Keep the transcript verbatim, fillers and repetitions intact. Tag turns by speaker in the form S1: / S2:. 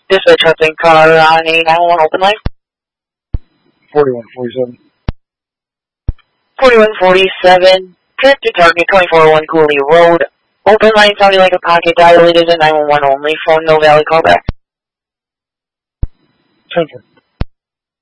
S1: Dispatch Hudson car on a nine one one open line.
S2: forty-one forty-seven.
S1: forty-one forty-seven. Trip to target twenty four oh one Cooley Road. Open line sounding like a pocket dial. It is a nine one one only. Phone no valid callback.
S2: ten four.